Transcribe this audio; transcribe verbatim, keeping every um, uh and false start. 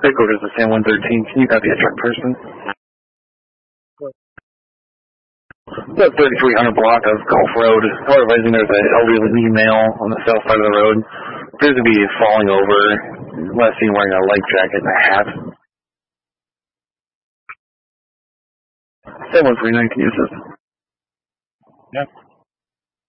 Vehicle is the San one thirteen. Can you copy a truck person? The thirty-three hundred block of Gulf Road. Advising there's an elderly male on the south side of the road. Appears to be falling over. Last seen wearing a life jacket and a hat. seven one three nine, can you assist? Yep.